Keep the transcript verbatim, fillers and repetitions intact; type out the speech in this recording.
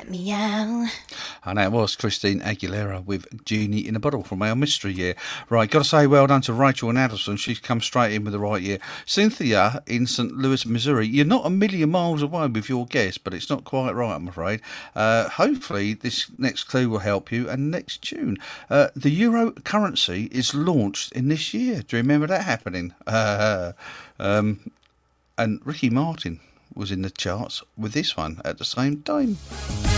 Meow. And that was Christine Aguilera with Genie in a Bottle from our mystery year. Right, got to say well done to Rachel and Addison. She's come straight in with the right year. Cynthia in Saint Louis, Missouri. You're not a million miles away with your guess, but it's not quite right, I'm afraid. Uh, hopefully this next clue will help you. And next tune. Uh, the euro currency is launched in this year. Do you remember that happening? Uh, um, and Ricky Martin was in the charts with this one at the same time.